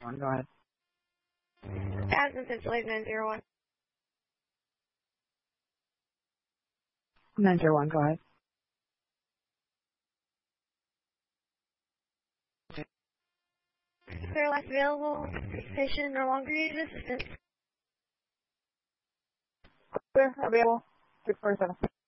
Go ahead. Aspen Central 901. 901, go ahead. Clear last available. Patient no longer needs assistance. Clear, available. 647.